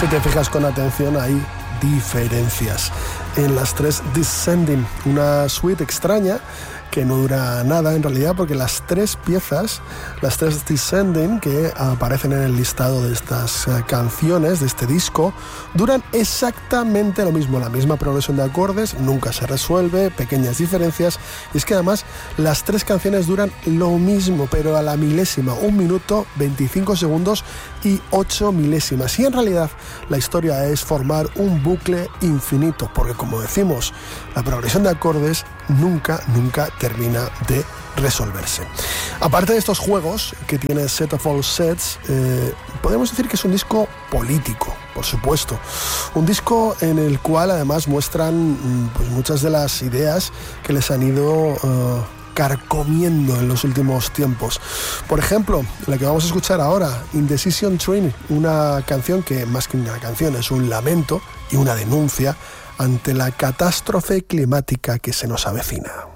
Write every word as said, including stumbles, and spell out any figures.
Si te fijas con atención, hay diferencias en las tres Descending, una suite extraña que no dura nada en realidad, porque las tres piezas, las tres Descending que aparecen en el listado de estas uh, canciones, de este disco, duran exactamente lo mismo, la misma progresión de acordes, nunca se resuelve, pequeñas diferencias, y es que además las tres canciones duran lo mismo, pero a la milésima, un minuto, veinticinco segundos y ocho milésimas, y en realidad la historia es formar un bucle infinito, porque como decimos, la progresión de acordes nunca, nunca termina de resolverse. Aparte de estos juegos que tiene Set of All Sets, eh, podemos decir que es un disco político, por supuesto. Un disco en el cual además muestran pues, muchas de las ideas que les han ido uh, carcomiendo en los últimos tiempos. Por ejemplo, la que vamos a escuchar ahora, Indecision Train, una canción que más que una canción es un lamento y una denuncia ante la catástrofe climática que se nos avecina.